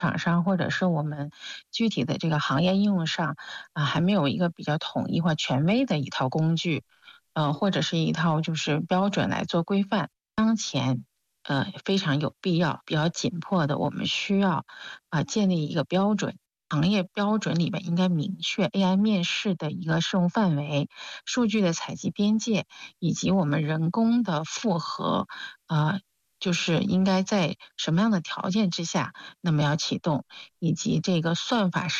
场上或者是我们具体的这个行业应用上还没有一个比较统一或权威的一套工具，或者是一套就是标准来做规范。当前非常有必要、比较紧迫的，我们需要建立一个标准。行业标准里面应该明确 AI 面试的一个适用范围、数据的采集边界，以及我们人工的复核，就是应该在什么样的条件之下，那么要启动，以及这个算法